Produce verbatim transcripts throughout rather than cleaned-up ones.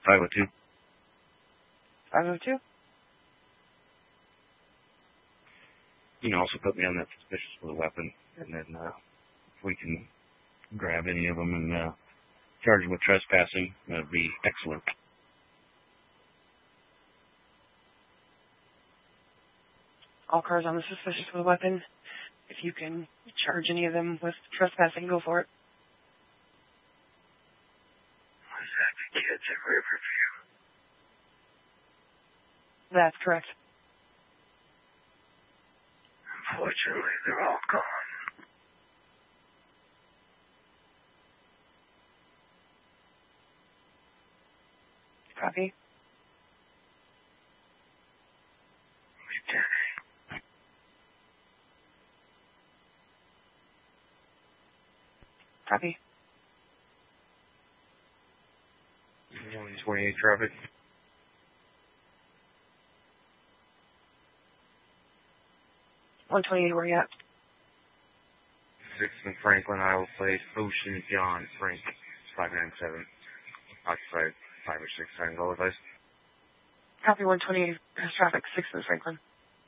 five oh two. five oh two? You can also put me on that suspicious with a weapon, and then uh, if we can grab any of them and uh, charge them with trespassing, that would be excellent. All cars on the suspicious with a weapon. If you can charge any of them with trespassing, go for it. Was that the kids at Riverview? That's correct. Unfortunately, they're all gone. Copy. Lieutenant. Copy. one twenty-eight traffic. one twenty-eight, where you at? sixth and Franklin, Iowa Place, Ocean John Frank, five nine seven. Occupied five or six times all advice. Copy one twenty-eight, there's traffic, sixth and Franklin.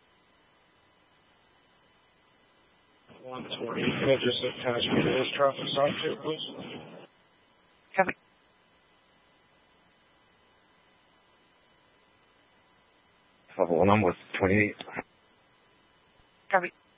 one twenty, can I just attach me to this traffic stop too, please? Copy. Level one, I'm with twenty-eight. Copy.